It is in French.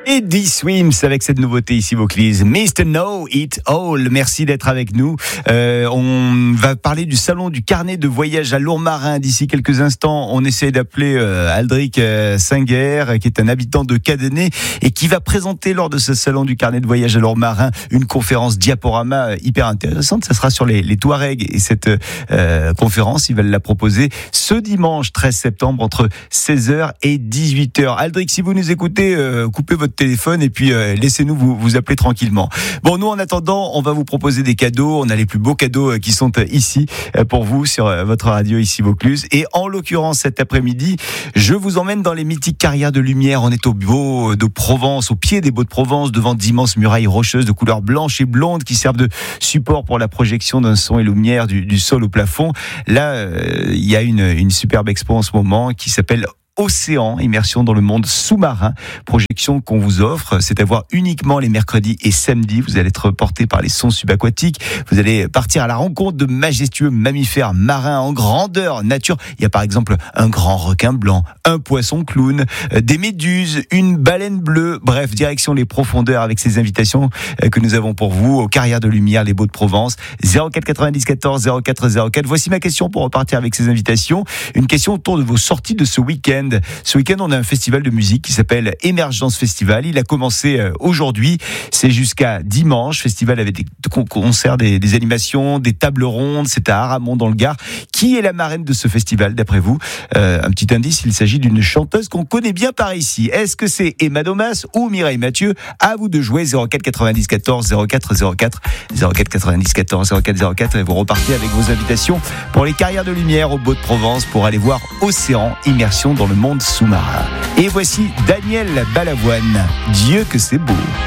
Et D-Swims avec cette nouveauté ici Vaucluse, Mr. Know It All. Merci d'être avec nous. On va parler du salon du carnet de voyage à Lourmarin d'ici quelques instants. On essaie d'appeler Aldric Singer, qui est un habitant de Cadenet et qui va présenter lors de ce salon du carnet de voyage à Lourmarin une conférence diaporama hyper intéressante. Ça sera sur les Touaregs et cette conférence, il va la proposer ce dimanche 13 septembre entre 16h et 18h. Aldric, si vous nous écoutez, coupez votre téléphone et puis laissez-nous vous appeler tranquillement. Bon, nous en attendant, on va vous proposer des cadeaux. On a les plus beaux cadeaux qui sont ici pour vous sur votre radio ici Vaucluse. Et en l'occurrence cet après-midi, je vous emmène dans les mythiques carrières de lumière. On est au Beau de Provence, au pied des Baux de Provence, devant d'immenses murailles rocheuses de couleur blanche et blonde qui servent de support pour la projection d'un son et lumière du sol au plafond. Là, il y a une superbe expo en ce moment qui s'appelle Océan, immersion dans le monde sous-marin, projection qu'on vous offre, c'est à voir uniquement les mercredis et samedis. Vous allez être porté par les sons subaquatiques, vous allez partir à la rencontre de majestueux mammifères marins en grandeur nature. Il y a par exemple un grand requin blanc, un poisson clown, des méduses, une baleine bleue, bref, direction les profondeurs avec ces invitations que nous avons pour vous aux carrières de lumière, les Baux de Provence, 04 90 14 04 04. Voici ma question pour repartir avec ces invitations, une question autour de vos sorties de ce week-end. Ce week-end, on a un festival de musique qui s'appelle Émergence Festival. Il a commencé aujourd'hui. C'est jusqu'à dimanche. Festival avec des concerts, des animations, des tables rondes. C'est à Aramon dans le Gard. Qui est la marraine de ce festival, d'après vous? Un petit indice, il s'agit d'une chanteuse qu'on connaît bien par ici. Est-ce que c'est Emma Domas ou Mireille Mathieu? À vous de jouer. 04 90 14 04 04. 04 90 14 04 04. Et vous repartez avec vos invitations pour les carrières de lumière au Beau de Provence pour aller voir Océan, immersion dans le monde sous-marin. Et voici Daniel Balavoine. Dieu que c'est beau.